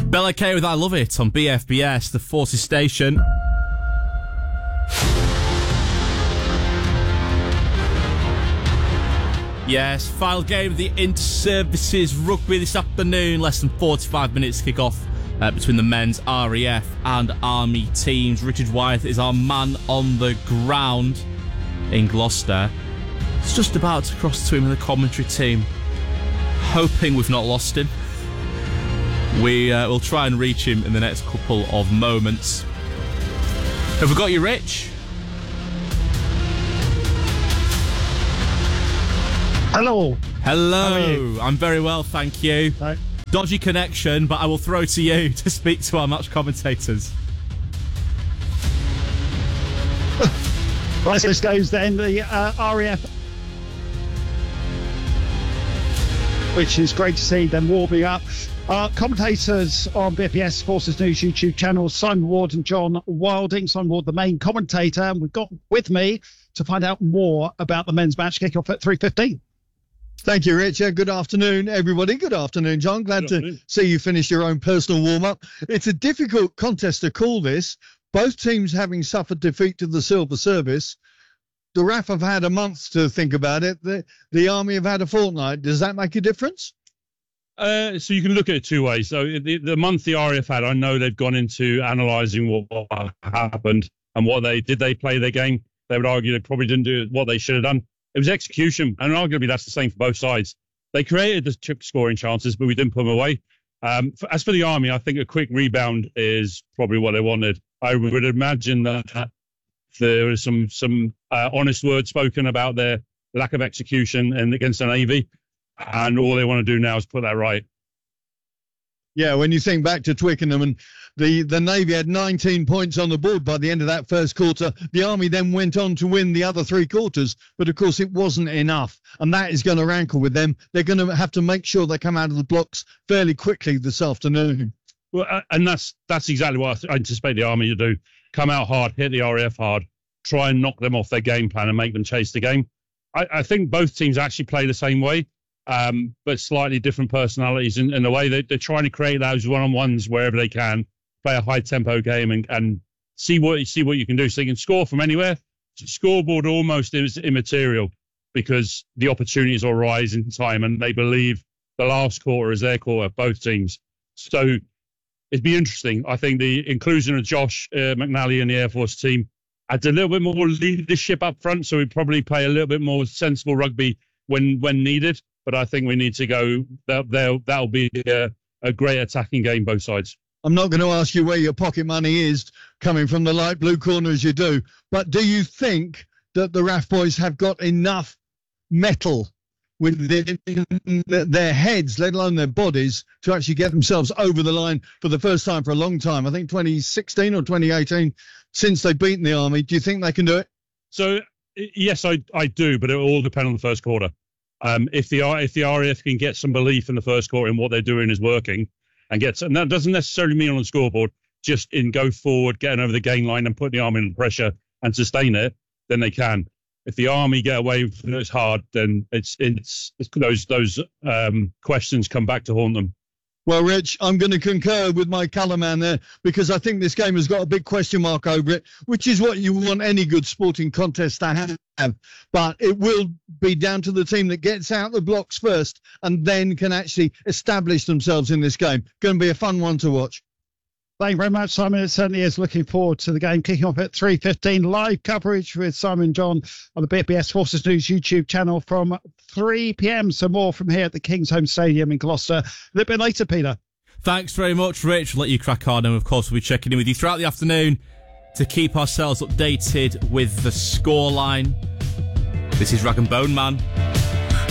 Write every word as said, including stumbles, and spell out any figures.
Bella K with I Love It on B F B S, the Forces station. Yes, final game of the Inter-Services Rugby this afternoon. Less than forty-five minutes kick off uh, between the men's R A F and Army teams. Richard Wyeth is our man on the ground in Gloucester. It's just about to cross to him in the commentary team, hoping we've not lost him. We uh, will try and reach him in the next couple of moments. Have we got you, Rich? Hello. Hello. I'm very well, thank you. Hi. Dodgy connection, but I will throw to you to speak to our match commentators. Right, so this goes then the uh, R A F, which is great to see them warming up. Uh, commentators on B F B S Forces News YouTube channel, Simon Ward and John Wilding. Simon Ward, the main commentator, and we've got with me to find out more about the men's match kick-off at three fifteen. Thank you, Richard. Good afternoon, everybody. Good afternoon, John. Glad to see you finish your own personal warm-up. It's a difficult contest to call this. Both teams having suffered defeat to the Silver Service. The R A F have had a month to think about it. The, the Army have had a fortnight. Does that make a difference? Uh, so you can look at it two ways. So the, the month the R A F had, I know they've gone into analysing what, what happened and what they did. They play their game. They would argue they probably didn't do what they should have done. It was execution, and arguably that's the same for both sides. They created the chip scoring chances, but we didn't put them away. Um, for, as for the Army, I think a quick rebound is probably what they wanted. I would imagine that there was some some uh, honest words spoken about their lack of execution and against the Navy, and all they want to do now is put that right. Yeah, when you think back to Twickenham, and the, the Navy had nineteen points on the board by the end of that first quarter. The Army then went on to win the other three quarters, but of course it wasn't enough, and that is going to rankle with them. They're going to have to make sure they come out of the blocks fairly quickly this afternoon. Well, uh, and that's that's exactly what I anticipate the Army to do. Come out hard, hit the R A F hard, try and knock them off their game plan and make them chase the game. I, I think both teams actually play the same way. Um, but slightly different personalities in, in the way they, they're trying to create those one-on-ones wherever they can, play a high-tempo game and, and see what see what you can do. So you can score from anywhere. Scoreboard almost is immaterial because the opportunities will rise in time, and they believe the last quarter is their quarter, both teams. So it'd be interesting. I think the inclusion of Josh uh, McNally in the Air Force team adds a little bit more leadership up front, so we probably play a little bit more sensible rugby when when needed. But I think we need to go, that, that'll be a, a great attacking game, both sides. I'm not going to ask you where your pocket money is coming from the light blue corner as you do, but do you think that the R A F boys have got enough metal within their heads, let alone their bodies, to actually get themselves over the line for the first time for a long time? I think twenty sixteen or twenty eighteen, since they've beaten the Army. Do you think they can do it? So, yes, I, I do, but it will all depend on the first quarter. Um, if the if the R A F can get some belief in the first quarter in what they're doing is working, and get and that doesn't necessarily mean on the scoreboard, just in go forward, getting over the gain line and putting the Army under pressure and sustain it, then they can. If the Army get away with it, it's hard, then it's it's, it's those those um, questions come back to haunt them. Well, Rich, I'm going to concur with my colour man there, because I think this game has got a big question mark over it, which is what you want any good sporting contest to have. But it will be down to the team that gets out the blocks first and then can actually establish themselves in this game. Going to be a fun one to watch. Thank you very much, Simon. It certainly is. Looking forward to the game kicking off at three fifteen. Live coverage with Simon and John on the B F B S Forces News YouTube channel from three p.m. So more from here at the King's Home Stadium in Gloucester. A little bit later, Peter. Thanks very much, Rich. We'll let you crack on, and of course we'll be checking in with you throughout the afternoon to keep ourselves updated with the scoreline. This is Rag and Bone Man.